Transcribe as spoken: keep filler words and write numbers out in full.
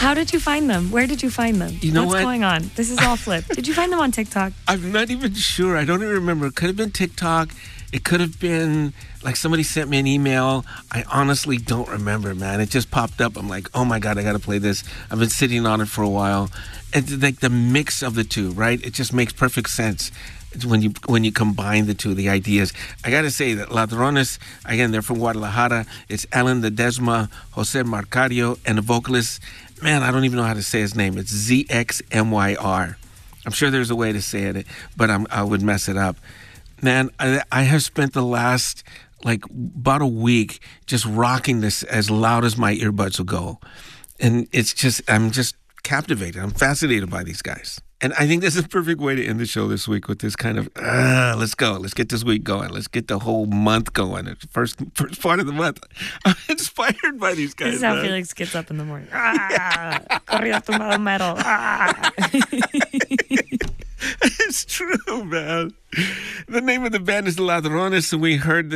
How did you find them? Where did you find them? You know What's what? going on? This is all flipped. Did you find them on TikTok? I'm not even sure. I don't even remember. It could have been TikTok. It could have been like somebody sent me an email. I honestly don't remember, man. It just popped up. I'm like, oh my God, I got to play this. I've been sitting on it for a while. It's like the mix of the two, right? It just makes perfect sense. It's when you when you combine the two, the ideas. I got to say that Ladrones, again, they're from Guadalajara. It's Alan Ledesma, Jose Marcario, and the vocalist, man, I don't even know how to say his name. It's Z X M Y R. I'm sure there's a way to say it, but I'm, I would mess it up. Man, I, I have spent the last, like, about a week just rocking this as loud as my earbuds will go. And it's just, I'm just captivated. I'm fascinated by these guys. And I think this is a perfect way to end the show this week with this kind of, uh, let's go. Let's get this week going. Let's get the whole month going. It's first first part of the month. I'm inspired by these guys. This is how man. Felix gets up in the morning. Ah, corrido tumbado metal. Ah. It's true, man. The name of the band is Ladrones, and we heard